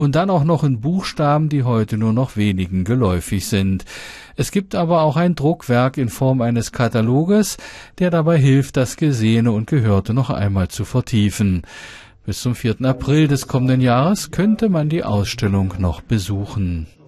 Und dann auch noch in Buchstaben, die heute nur noch wenigen geläufig sind. Es gibt aber auch ein Druckwerk in Form eines Kataloges, der dabei hilft, das Gesehene und Gehörte noch einmal zu vertiefen. Bis zum 4. April des kommenden Jahres könnte man die Ausstellung noch besuchen.